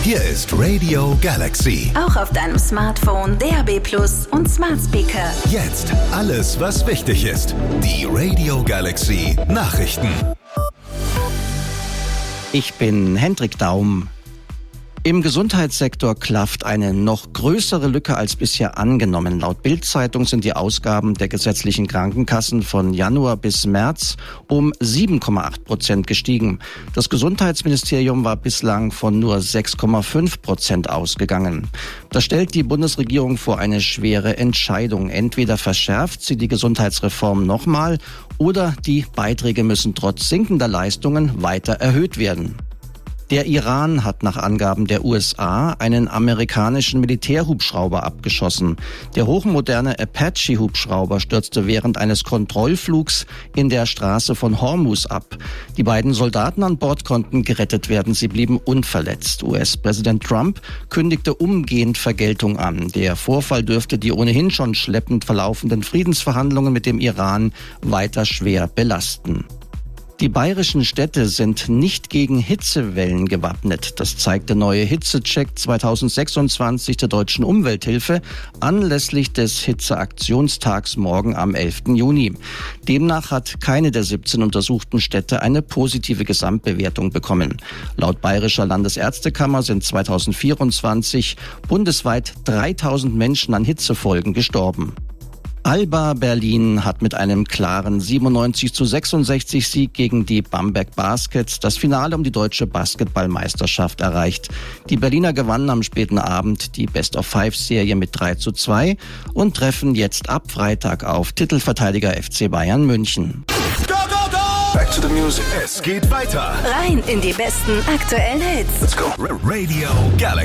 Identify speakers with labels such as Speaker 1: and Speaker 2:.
Speaker 1: Hier ist Radio Galaxy.
Speaker 2: Auch auf deinem Smartphone, DAB+ und Smart Speaker.
Speaker 1: Jetzt alles, was wichtig ist. Die Radio Galaxy Nachrichten.
Speaker 3: Ich bin Hendrik Daum. Im Gesundheitssektor klafft eine noch größere Lücke als bisher angenommen. Laut Bild-Zeitung sind die Ausgaben der gesetzlichen Krankenkassen von Januar bis März um 7,8% gestiegen. Das Gesundheitsministerium war bislang von nur 6,5% ausgegangen. Das stellt die Bundesregierung vor eine schwere Entscheidung. Entweder verschärft sie die Gesundheitsreform nochmal oder die Beiträge müssen trotz sinkender Leistungen weiter erhöht werden. Der Iran hat nach Angaben der USA einen amerikanischen Militärhubschrauber abgeschossen. Der hochmoderne Apache-Hubschrauber stürzte während eines Kontrollflugs in der Straße von Hormuz ab. Die beiden Soldaten an Bord konnten gerettet werden. Sie blieben unverletzt. US-Präsident Trump kündigte umgehend Vergeltung an. Der Vorfall dürfte die ohnehin schon schleppend verlaufenden Friedensverhandlungen mit dem Iran weiter schwer belasten. Die bayerischen Städte sind nicht gegen Hitzewellen gewappnet. Das zeigt der neue Hitzecheck 2026 der Deutschen Umwelthilfe anlässlich des Hitzeaktionstags morgen am 11. Juni. Demnach hat keine der 17 untersuchten Städte eine positive Gesamtbewertung bekommen. Laut Bayerischer Landesärztekammer sind 2024 bundesweit 3000 Menschen an Hitzefolgen gestorben. Alba Berlin hat mit einem klaren 97:66 Sieg gegen die Bamberg Baskets das Finale um die deutsche Basketballmeisterschaft erreicht. Die Berliner gewannen am späten Abend die Best-of-5-Serie mit 3:2 und treffen jetzt ab Freitag auf Titelverteidiger FC Bayern München.
Speaker 1: Go, go, go! Back to the music. Es geht weiter.
Speaker 2: Rein in die besten aktuellen Hits.
Speaker 1: Let's go. Radio Galaxy.